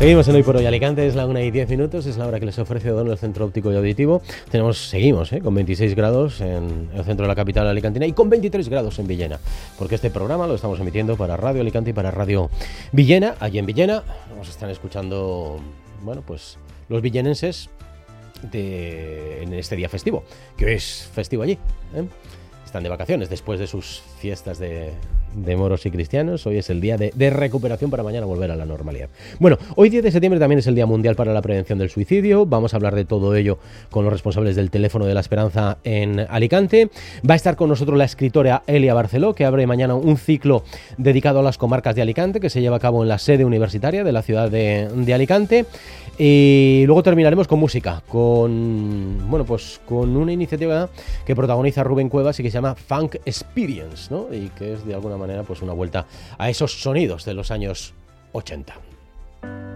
Seguimos en Hoy por Hoy Alicante, es la 1:10, es la hora que les ofrece Don el Centro Óptico y Auditivo. Seguimos con 26 grados en el centro de la capital alicantina y con 23 grados en Villena, porque este programa lo estamos emitiendo para Radio Alicante y para Radio Villena. Allí en Villena nos están escuchando, bueno, pues los villenenses en este día festivo, que hoy es festivo allí, ¿eh? Están de vacaciones después de sus fiestas de moros y cristianos. Hoy es el día de recuperación para mañana volver a la normalidad. Bueno, hoy 10 de septiembre también es el Día Mundial para la Prevención del Suicidio. Vamos a hablar de todo ello con los responsables del Teléfono de la Esperanza en Alicante. Va a estar con nosotros la escritora Elia Barceló, que abre mañana un ciclo dedicado a las comarcas de Alicante, que se lleva a cabo en la sede universitaria de la ciudad de Alicante. Y luego terminaremos con música, con una iniciativa que protagoniza Rubén Cuevas y que se llama Funk Experience, ¿no? Y que es de alguna manera pues una vuelta a esos sonidos de los años 80.